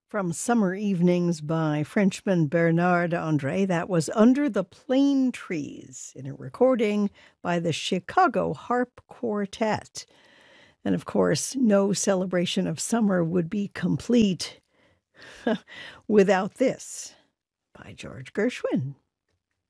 From Summer Evenings by Frenchman Bernard Andre, that was Under the Plane Trees in a recording by the Chicago Harp Quartet. And of course, no celebration of summer would be complete without this by George Gershwin.